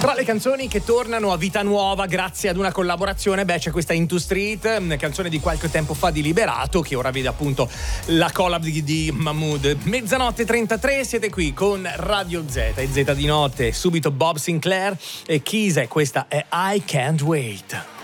Tra le canzoni che tornano a vita nuova grazie ad una collaborazione, c'è questa Into Street, canzone di qualche tempo fa di Liberato, che ora vede appunto la collab di Mahmood. 00:33, siete qui con Radio Z e Z di notte, subito Bob Sinclair e Kise, questa è I Can't Wait.